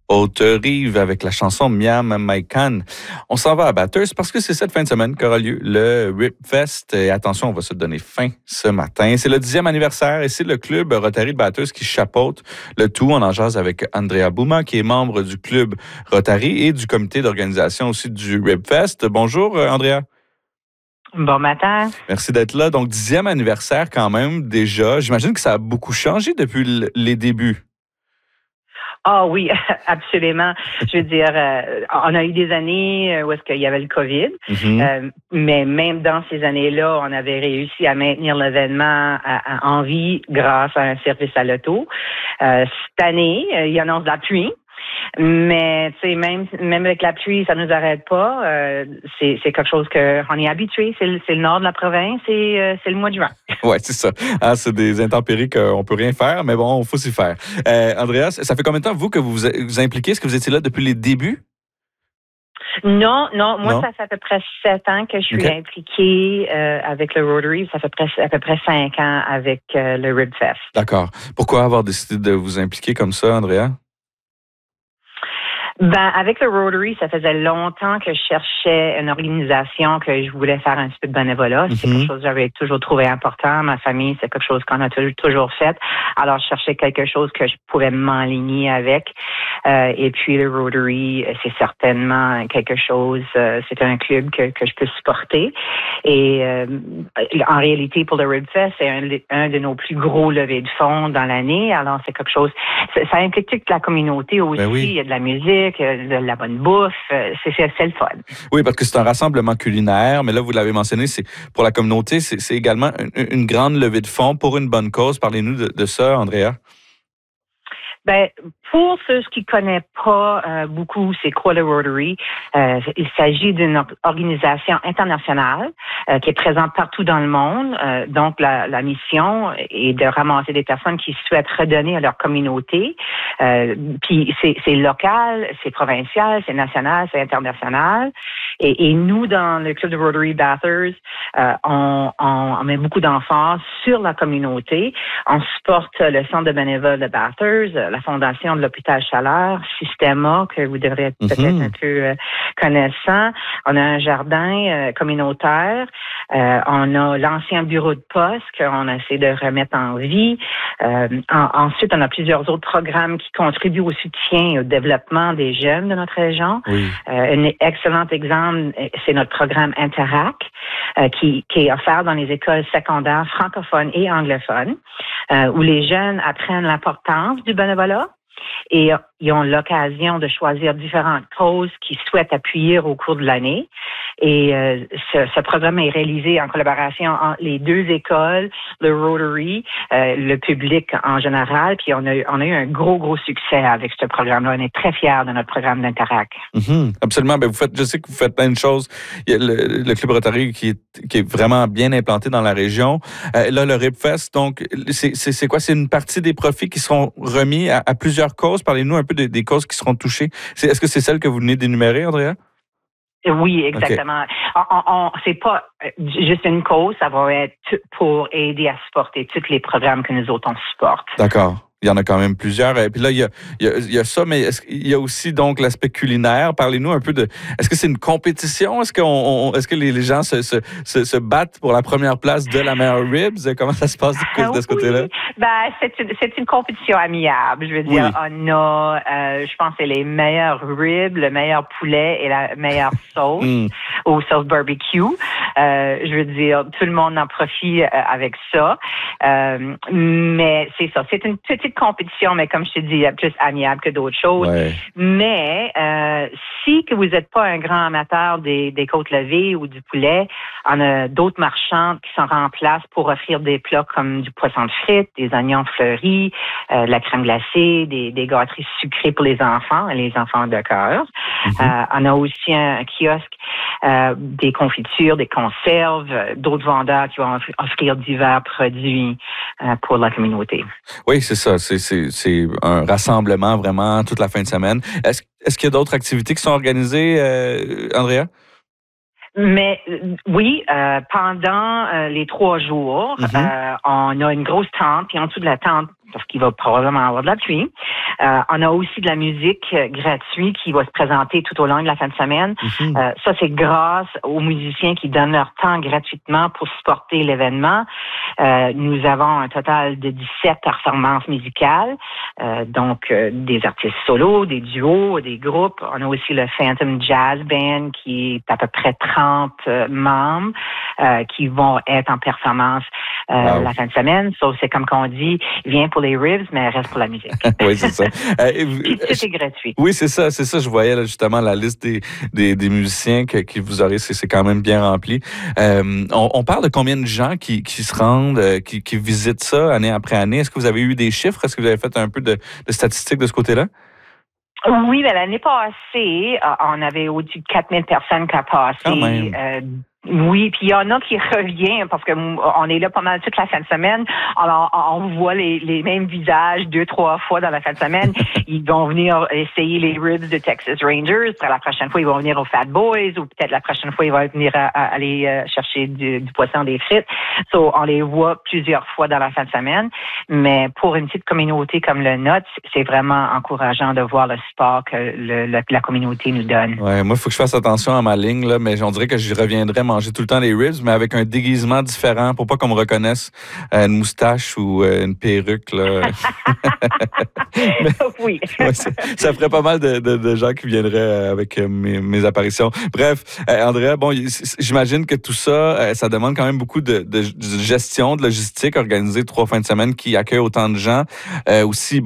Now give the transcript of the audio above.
Haute-Rive avec la chanson Miam Maikan. On s'en va à Bathurst parce que c'est cette fin de semaine qu'aura lieu le Rib Fest. Et attention, on va se donner fin ce matin. C'est le 10e anniversaire et c'est le club Rotary de Bathurst qui chapeaute le tout. On en jase avec Andrea Bouma, qui est membre du club Rotary et du comité d'organisation aussi du Rib Fest. Bonjour, Andrea. Bon matin. Merci d'être là. Donc, 10e anniversaire quand même déjà. J'imagine que ça a beaucoup changé depuis les débuts. Ah oui, absolument. Je veux dire, on a eu des années où est-ce qu'il y avait le COVID, mais même dans ces années-là, on avait réussi à maintenir l'événement en vie grâce à un service à l'auto. Cette année, il y annonce de la pluie. Mais tu sais, même avec la pluie, ça nous arrête pas. C'est quelque chose qu'on est habitué. C'est le nord de la province et c'est le mois de juin. Ouais, c'est ça. Ah, c'est des intempéries qu'on peut rien faire, mais bon, il faut s'y faire. Andrea, ça fait combien de temps, vous, que vous vous impliquez? Est-ce que vous étiez là depuis les débuts? Non. Moi, ça fait à peu près 7 ans que je suis impliquée avec le Rotary. Ça fait à peu près 5 ans avec le Rib Fest. D'accord. Pourquoi avoir décidé de vous impliquer comme ça, Andrea? Ben, avec le Rotary, ça faisait longtemps que je cherchais une organisation que je voulais faire un petit peu de bénévolat. C'est quelque chose que j'avais toujours trouvé important. Ma famille, c'est quelque chose qu'on a toujours fait. Alors, je cherchais quelque chose que je pouvais m'enligner avec. Et puis, le Rotary, c'est certainement quelque chose, c'est un club que je peux supporter. Et en réalité, pour le Rib Fest, c'est un de nos plus gros levées de fonds dans l'année. Alors, c'est quelque chose, ça implique toute la communauté aussi. Ben oui. Il y a de la musique, de la bonne bouffe, c'est le fun. Oui, parce que c'est un rassemblement culinaire, mais là, vous l'avez mentionné, c'est pour la communauté, c'est également une grande levée de fonds pour une bonne cause. Parlez-nous de ça, Andrea. Ben, pour ceux qui ne connaissent pas beaucoup c'est quoi le Rotary, il s'agit d'une organisation internationale qui est présente partout dans le monde. Donc, la mission est de ramasser des personnes qui souhaitent redonner à leur communauté. Puis, c'est local, c'est provincial, c'est national, c'est international. Et nous, dans le club de Rotary Bathurst, on met beaucoup d'emphase sur la communauté. On supporte le centre de bénévoles de Bathurst, la fondation de l'hôpital Chaleur, Systema, que vous devrez être peut-être un peu connaissant. On a un jardin communautaire. On a l'ancien bureau de poste qu'on essaie de remettre en vie. Ensuite, on a plusieurs autres programmes qui contribuent au soutien et au développement des jeunes de notre région. Oui. Un excellent exemple, c'est notre programme Interac, qui est offert dans les écoles secondaires francophones et anglophones, où les jeunes apprennent l'importance du bénévolat et ils ont l'occasion de choisir différentes causes qu'ils souhaitent appuyer au cours de l'année. Et ce programme est réalisé en collaboration entre les deux écoles, le Rotary, le public en général. Puis on a eu un gros succès avec ce programme-là. On est très fiers de notre programme d'Interac. Absolument. Ben, je sais que vous faites plein de choses. Il y a le Club Rotary qui est vraiment bien implanté dans la région. Là, le Rib Fest, donc, c'est quoi? C'est une partie des profits qui seront remis à plusieurs causes. Parlez-nous un peu des causes qui seront touchées. Est-ce que c'est celle que vous venez d'énumérer, Andrea? Oui, exactement. Okay. C'est pas juste une cause, ça va être pour aider à supporter tous les programmes que nous autres on supporte. D'accord. Il y en a quand même plusieurs. Et puis là, il y a ça, mais il y a aussi donc l'aspect culinaire. Parlez-nous un peu de... Est-ce que c'est une compétition? Est-ce que les gens se battent pour la première place de la meilleure ribs? Comment ça se passe de ce côté-là? Ben, c'est une compétition amiable. Je veux dire, on a, je pense, c'est les meilleurs ribs, le meilleur poulet et la meilleure sauce au sauce barbecue. Je veux dire, tout le monde en profite avec ça. Mais c'est ça. C'est une petite compétition, mais comme je te dis, plus amiable que d'autres choses. Ouais. Mais si que vous n'êtes pas un grand amateur des côtes levées ou du poulet, on a d'autres marchands qui sont en place pour offrir des plats comme du poisson de frites, des oignons fleuris, de la crème glacée, des gâteries sucrées pour les enfants de cœur. On a aussi un kiosque, des confitures, des conserves, d'autres vendeurs qui vont offrir divers produits pour la communauté. Oui, c'est ça. C'est un rassemblement vraiment toute la fin de semaine. Est-ce qu'il y a d'autres activités qui sont organisées, Andrea? Mais oui, pendant les 3 jours, on a une grosse tente, puis en dessous de la tente, parce qu'il va probablement avoir de la pluie, On a aussi de la musique gratuite qui va se présenter tout au long de la fin de semaine. Ça, c'est grâce aux musiciens qui donnent leur temps gratuitement pour supporter l'événement. Nous avons un total de 17 performances musicales, donc des artistes solos, des duos, des groupes. On a aussi le Phantom Jazz Band qui est à peu près 30 membres qui vont être en performance la fin de semaine. So, c'est comme qu'on dit, viens pour les ribs, mais reste pour la musique. Oui, c'est ça. C'est gratuit. Oui, c'est ça. Je voyais là, justement la liste des musiciens que vous aurez. C'est quand même bien rempli. On parle de combien de gens qui se rendent, qui visitent ça année après année. Est-ce que vous avez eu des chiffres? Est-ce que vous avez fait un peu de statistiques de ce côté-là? Oui, mais l'année passée, on avait au-dessus de 4000 personnes qui ont passé. Quand même. Oui, puis il y en a qui reviennent parce que on est là pas mal toute la fin de semaine. Alors, on voit les mêmes visages 2-3 fois dans la fin de semaine. Ils vont venir essayer les ribs de Texas Rangers. Puis la prochaine fois, ils vont venir aux Fat Boys ou peut-être la prochaine fois, ils vont venir aller chercher du poisson, des frites. So, on les voit plusieurs fois dans la fin de semaine. Mais pour une petite communauté comme le nôtre, c'est vraiment encourageant de voir le support que la communauté nous donne. Ouais, moi, il faut que je fasse attention à ma ligne, là, mais on dirait que je reviendrai manger tout le temps les ribs, mais avec un déguisement différent pour pas qu'on me reconnaisse une moustache ou une perruque. Là. Mais, oui. Ouais, ça ferait pas mal de gens qui viendraient avec mes apparitions. Bref, Andrea, bon, j'imagine que tout ça, ça demande quand même beaucoup de gestion, de logistique, organiser 3 fins de semaine qui accueillent autant de gens. Aussi,